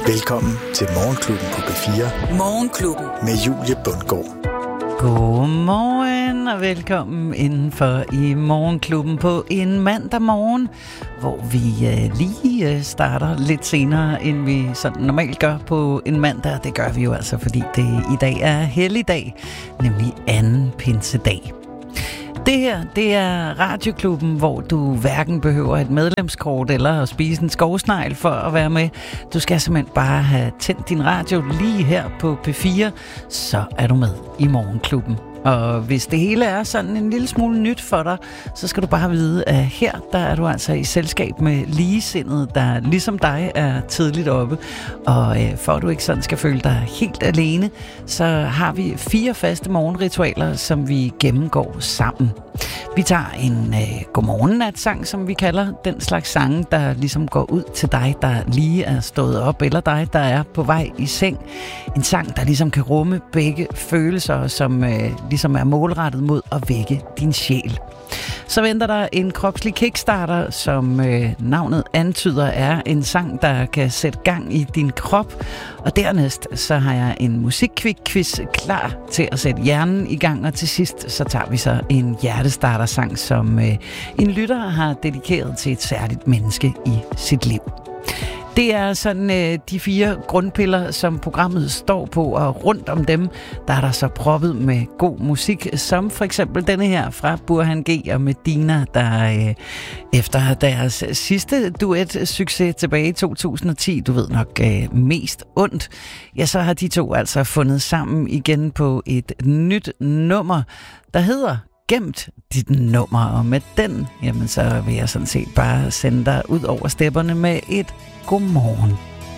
Velkommen til Morgenklubben på P4. Morgenklubben Med Julie Bundgaard. Godmorgen og velkommen indenfor i Morgenklubben på en mandag morgen, hvor vi lige starter lidt senere, end vi sådan normalt gør på en mandag. Det gør vi jo altså, fordi det i dag er helligdag, nemlig anden pinsedag. Det her, det er Radioklubben, hvor du hverken behøver et medlemskort eller at spise en skovsnegl for at være med. Du skal simpelthen bare have tændt din radio lige her på P4, så er du med i Morgenklubben. Og hvis det hele er sådan en lille smule nyt for dig, så skal du bare vide, at her der er du altså i selskab med ligesindede, der ligesom dig er tidligt oppe. Og for at du ikke sådan skal føle dig helt alene, så har vi 4 faste morgenritualer, som vi gennemgår sammen. Vi tager en godmorgen-nat-sang, som vi kalder den slags sange, der ligesom går ud til dig, der lige er stået op, eller dig, der er på vej i seng. En sang, der ligesom kan rumme begge følelser, som ligesom er målrettet mod at vække din sjæl. Så venter der en kropslig kickstarter, som navnet antyder er en sang, der kan sætte gang i din krop. Og dernæst så har jeg en musikkvik-quiz klar til at sætte hjernen i gang. Og til sidst så tager vi så en hjertestarter-sang, som en lytter har dedikeret til et særligt menneske i sit liv. Det er sådan de 4 grundpiller, som programmet står på, og rundt om dem, der er der så proppet med god musik, som for eksempel denne her fra Burhan G og Medina, der efter deres sidste duet-succes tilbage i 2010, du ved nok mest ondt, ja, så har de to altså fundet sammen igen på et nyt nummer, der hedder Gemt dit nummer, og med den, jamen så vil jeg sådan set bare sende dig ud over stepperne med et godmorgen.